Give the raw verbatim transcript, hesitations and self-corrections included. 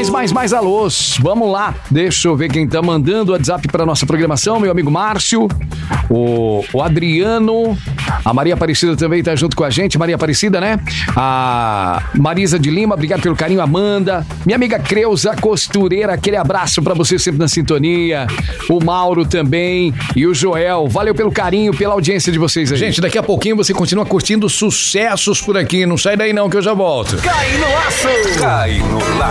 Mais, mais, mais alôs. Vamos lá. Deixa eu ver quem tá mandando o WhatsApp pra nossa programação. Meu amigo Márcio, o, o Adriano, a Maria Aparecida também tá junto com a gente. Maria Aparecida, né? A Marisa de Lima, obrigado pelo carinho. Amanda, minha amiga Creuza Costureira, aquele abraço pra você sempre na sintonia. O Mauro também e o Joel. Valeu pelo carinho, pela audiência de vocês aí. Gente, daqui a pouquinho você continua curtindo sucessos por aqui. Não sai daí não que eu já volto. Cai no laço! Cai no laço!